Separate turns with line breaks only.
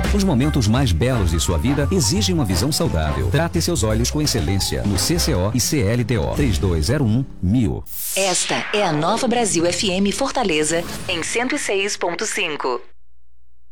Os momentos mais belos de sua vida exigem uma visão saudável. Trate seus olhos com excelência no CCO e CLTO 3201-1000.
Esta é a Nova Brasil FM Fortaleza em 106.5.